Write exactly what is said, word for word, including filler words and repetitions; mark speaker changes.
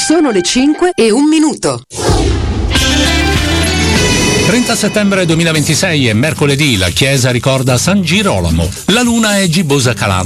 Speaker 1: Sono le cinque e un minuto.
Speaker 2: trenta settembre duemilaventisei è mercoledì, la chiesa ricorda San Girolamo. La luna è gibbosa calante.